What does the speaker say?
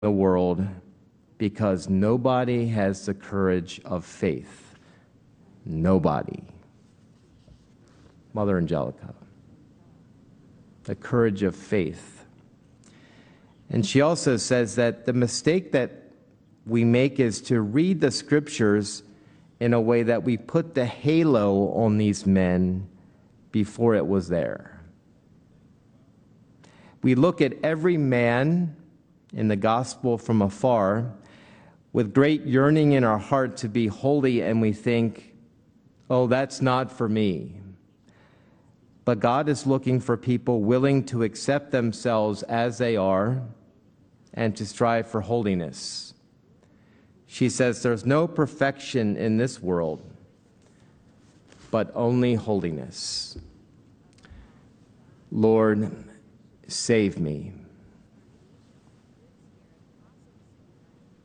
the world because nobody has the courage of faith. Nobody. Mother Angelica. The courage of faith. And she also says that the mistake that we make is to read the scriptures in a way that we put the halo on these men before it was there. We look at every man in the gospel from afar with great yearning in our heart to be holy, and we think, oh, that's not for me. But God is looking for people willing to accept themselves as they are and to strive for holiness. She says there's no perfection in this world, but only holiness. Lord, save me.